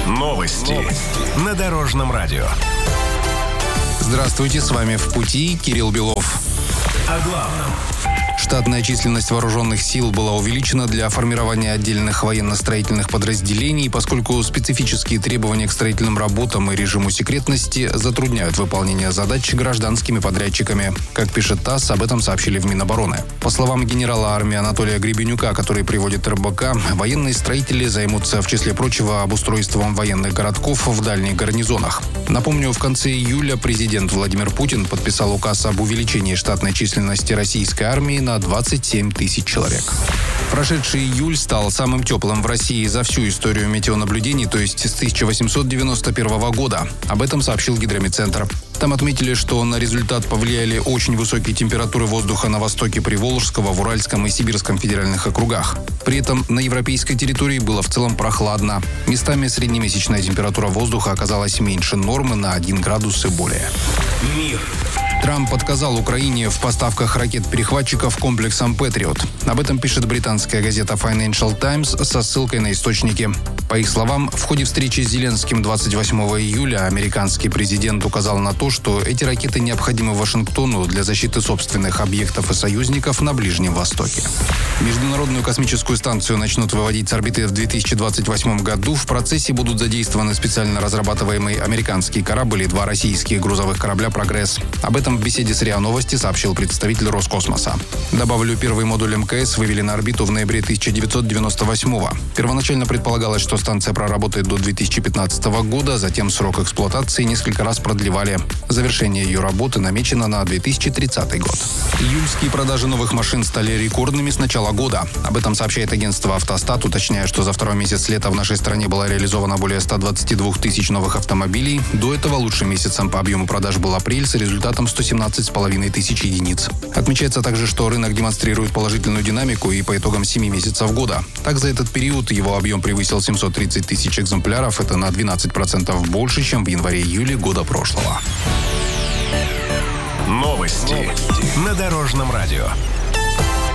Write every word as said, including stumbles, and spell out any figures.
Новости на Дорожном радио. Здравствуйте, с вами «В пути» Кирилл Белов. О главном. Штатная численность вооруженных сил была увеличена для формирования отдельных военно-строительных подразделений, поскольку специфические требования к строительным работам и режиму секретности затрудняют выполнение задач гражданскими подрядчиками. Как пишет ТАСС, об этом сообщили в Минобороны. По словам генерала армии Анатолия Гребенюка, который приводит эр бэ ка, военные строители займутся, в числе прочего, обустройством военных городков в дальних гарнизонах. Напомню, в конце июля президент Владимир Путин подписал указ об увеличении штатной численности российской армии на двадцать семь тысяч человек. Прошедший июль стал самым теплым в России за всю историю метеонаблюдений, то есть с тысяча восемьсот девяносто первого года. Об этом сообщил Гидрометцентр. Там отметили, что на результат повлияли очень высокие температуры воздуха на востоке Приволжского, в Уральском и Сибирском федеральных округах. При этом на европейской территории было в целом прохладно. Местами среднемесячная температура воздуха оказалась меньше нормы на один градус и более. Мир. Трамп отказал Украине в поставках ракет-перехватчиков комплексом «Патриот». Об этом пишет британская газета Financial Times со ссылкой на источники. По их словам, в ходе встречи с Зеленским двадцать восьмого июля американский президент указал на то, что эти ракеты необходимы Вашингтону для защиты собственных объектов и союзников на Ближнем Востоке. Международную космическую станцию начнут выводить с орбиты в две тысячи двадцать восьмом году. В процессе будут задействованы специально разрабатываемый американский корабль и два российских грузовых корабля «Прогресс». Об этом в беседе с РИА Новости сообщил представитель Роскосмоса. Добавлю, первый модуль эм ка эс вывели на орбиту в ноябре тысяча девятьсот девяносто восьмого. Первоначально предполагалось, что станция проработает до две тысячи пятнадцатого года, затем срок эксплуатации несколько раз продлевали. Завершение ее работы намечено на две тысячи тридцатый год. Июльские продажи новых машин стали рекордными с начала года. Об этом сообщает агентство «Автостат», уточняя, что за второй месяц лета в нашей стране было реализовано более ста двадцати двух тысяч новых автомобилей. До этого лучшим месяцем по объему продаж был апрель с результатом сто семнадцать с половиной тысяч единиц. Отмечается также, что рынок демонстрирует положительную динамику и по итогам семи месяцев года. Так, за этот период его объем превысил семьсот тридцать тысяч экземпляров. Это на двенадцать процентов больше, чем в январе-июле года прошлого. Новости на Дорожном радио.